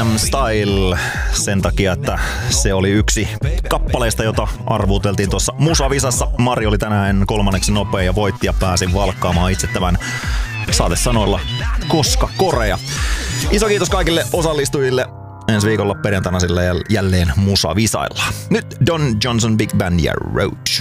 Gangnam Style sen takia, että se oli yksi kappaleista, jota arvuuteltiin tuossa Musavisassa. Mari oli tänään 3. nopea ja voitti ja pääsi valkkaamaan itse tämän saatesanoilla Koska Korea. Iso kiitos kaikille osallistujille. Ensi viikolla perjantaina sillä jälleen Musavisailla. Nyt Don Johnson Big Band ja Roach.